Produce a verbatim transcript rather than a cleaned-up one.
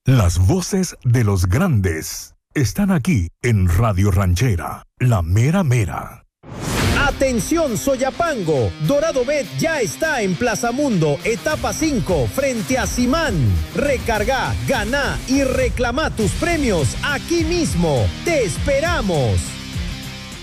Las voces de los grandes están aquí en Radio Ranchera, la mera mera. Atención Soyapango, Dorado Bet ya está en Plaza Mundo, etapa cinco, frente a Simán. Recarga, gana y reclama tus premios aquí mismo. ¡Te esperamos!